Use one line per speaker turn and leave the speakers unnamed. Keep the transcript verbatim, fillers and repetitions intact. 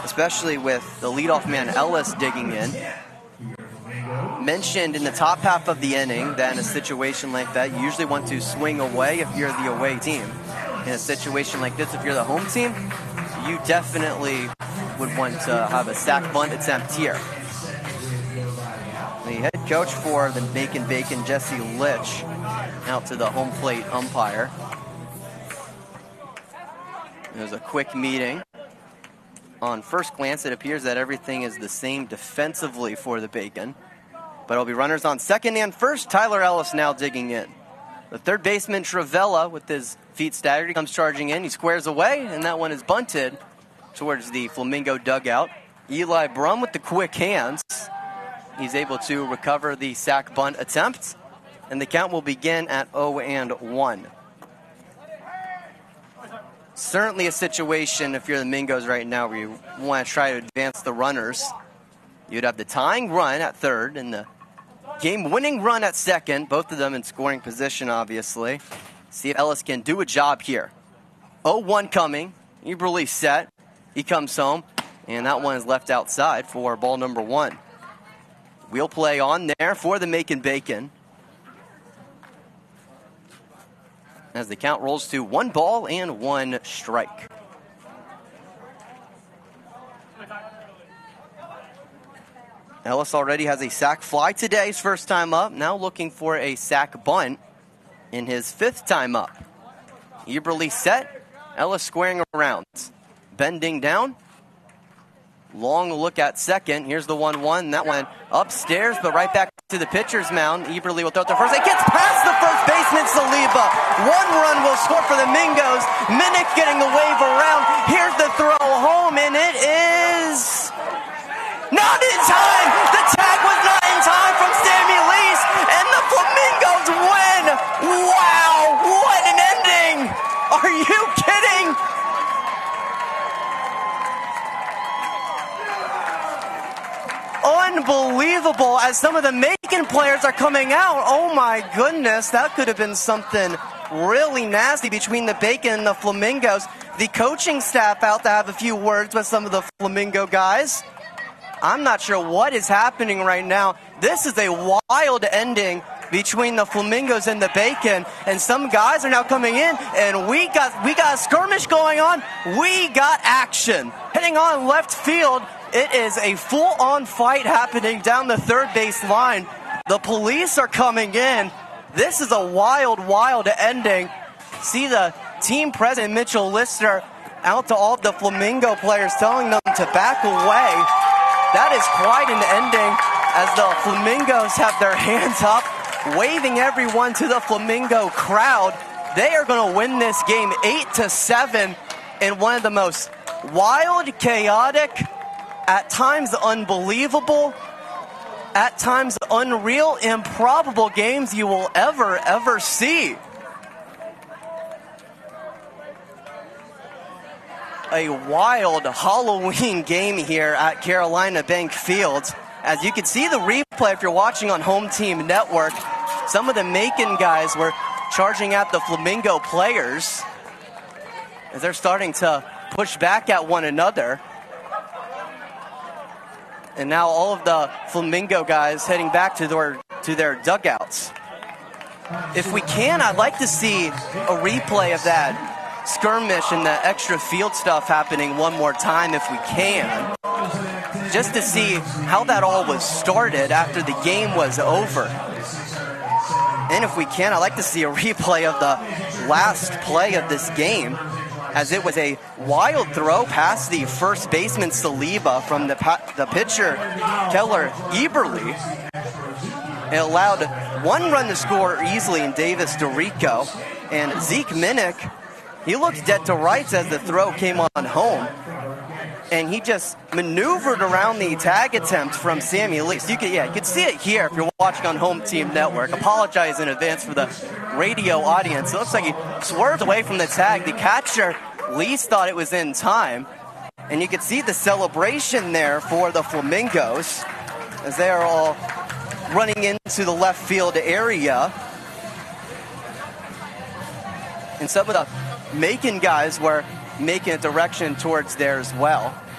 especially with the leadoff man Ellis digging in. Mentioned in the top half of the inning that in a situation like that, you usually want to swing away if you're the away team. In a situation like this, if you're the home team, you definitely would want to have a sac bunt attempt here. The head coach for the Macon Bacon, Jesse Litch, out to the home plate umpire. There's a quick meeting. On first glance, it appears that everything is the same defensively for the Bacon. But it'll be runners on second and first. Tyler Ellis now digging in. The third baseman, Travella, with his feet staggered, he comes charging in. He squares away, and that one is bunted towards the Flamingo dugout. Eli Brum with the quick hands. He's able to recover the sac bunt attempt, and the count will begin at oh and one. Certainly a situation, if you're the Mingos right now, where you want to try to advance the runners. You'd have the tying run at third and the game-winning run at second, both of them in scoring position, obviously. See if Ellis can do a job here. oh one coming. Eberle set. He comes home, and that one is left outside for ball number one. Wheel play on there for the Macon Bacon. As the count rolls to one ball and one strike. Ellis already has a sac fly today, his first time up. Now looking for a sac bunt in his fifth time up. Eberle set. Ellis squaring around. Bending down. Long look at second. Here's the one one. That one upstairs, but right back to the pitcher's mound. Eberle will throw it to first. It gets past the first baseman, Saliba. One run will score for the Mingos. Minnick getting the wave around. Here's the throw home, and it is not in time. The tag was not in time from Sammy Lease, and the Flamingos win. Wow, what an ending. Are you kidding? Unbelievable as some of the Macon players are coming out. Oh my goodness, that could have been something really nasty between the Bacon and the Flamingos. The coaching staff out to have a few words with some of the Flamingo guys. I'm not sure what is happening right now. This is a wild ending between the Flamingos and the Bacon, and some guys are now coming in, and we got we got a skirmish going on. We got action. Heading on left field, it is a full-on fight happening down the third base line. The police are coming in. This is a wild, wild ending. See the team president, Mitchell Lister, out to all of the Flamingo players telling them to back away. That is quite an ending as the Flamingos have their hands up, waving everyone to the Flamingo crowd. They are going to win this game eight to seven in one of the most wild, chaotic, at times unbelievable, at times unreal, improbable games you will ever, ever see. A wild Halloween game here at Carolina Bank Field. As you can see the replay if you're watching on Home Team Network, some of the Macon guys were charging at the Flamingo players as they're starting to push back at one another. And now all of the Flamingo guys heading back to their, to their dugouts. If we can, I'd like to see a replay of that skirmish and the extra field stuff happening one more time if we can, just to see how that all was started after the game was over. And if we can, I'd like to see a replay of the last play of this game, as it was a wild throw past the first baseman Saliba from the, the pitcher Keller Eberle. It allowed one run to score easily in Davis DeRico, and Zeke Minnick, he looked dead to rights as the throw came on home, and he just maneuvered around the tag attempt from Sammy Lee. So you could, yeah, you could see it here if you're watching on Home Team Network. Apologize in advance for the radio audience. It looks like he swerved away from the tag. The catcher, Lease, thought it was in time, and you could see the celebration there for the Flamingos as they are all running into the left field area. And some of the Macon guys were making a direction towards there as well.